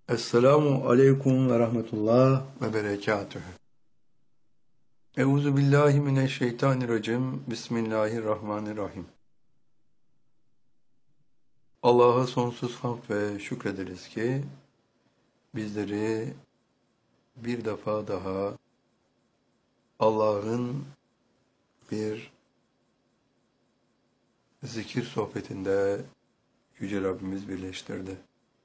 Esselamu aleyküm ve rahmetullah ve berekatühü. Euzu billahi mineşşeytanirracim. Bismillahirrahmanirrahim. Allah'a sonsuz hamd ve şükrederiz ki bizleri bir defa daha Allah'ın bir zikir sohbetinde Yüce Rabbimiz birleştirdi.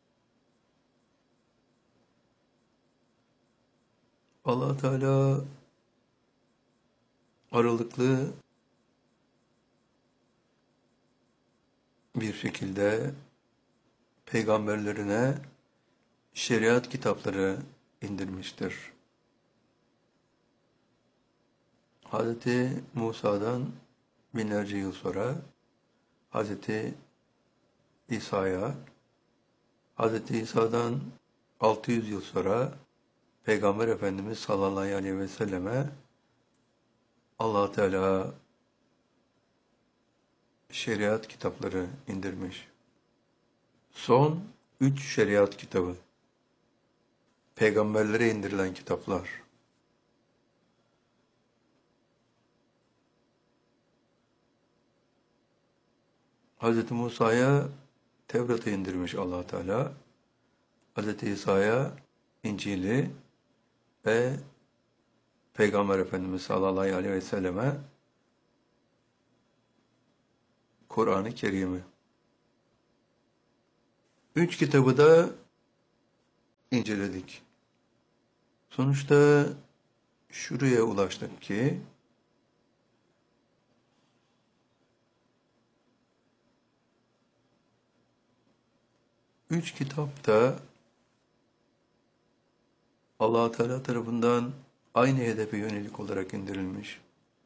Allah Teala aralıklı bir şekilde peygamberlerine şeriat kitapları indirmiştir. Hz. Musa'dan binlerce yıl sonra Hz. İsa'ya, Hz. İsa'dan 600 yıl sonra Peygamber Efendimiz sallallahu aleyhi ve selleme Allah Teala şeriat kitapları indirmiş. Son 3 şeriat kitabı, peygamberlere indirilen kitaplar. Hz. Musa'ya Tevrat'ı indirmiş Allah Teala, Hz. İsa'ya İncil'i ve Peygamber Efendimiz sallallahu aleyhi ve selleme Kur'an-ı Kerim'i. 3 kitabı da inceledik. Sonuçta şuraya ulaştık ki üç kitap da Allah Teala tarafından aynı hedefe yönelik olarak indirilmiş.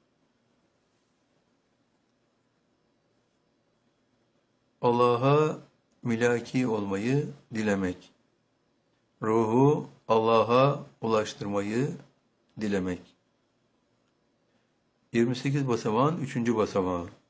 Allah'a mülaki olmayı dilemek. Ruhu Allah'a ulaştırmayı dilemek. 28 basamağın 3. basamağı.